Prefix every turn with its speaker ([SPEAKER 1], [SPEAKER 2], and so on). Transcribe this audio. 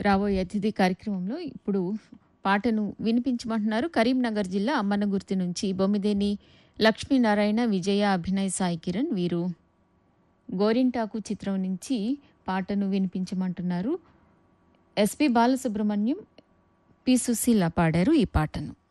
[SPEAKER 1] రాబోయే అతిథి కార్యక్రమంలో ఇప్పుడు పాటను వినిపించమంటున్నారు. కరీంనగర్ జిల్లా అమ్మన్నగుర్తి నుంచి బొమ్మిదేని లక్ష్మీనారాయణ, విజయ, అభినయ్, సాయి కిరణ్ వీరు గోరింటాకు చిత్రం నుంచి పాటను వినిపించమంటున్నారు. ఎస్పి బాలసుబ్రహ్మణ్యం, పి సుశీల పాడారు ఈ పాటను.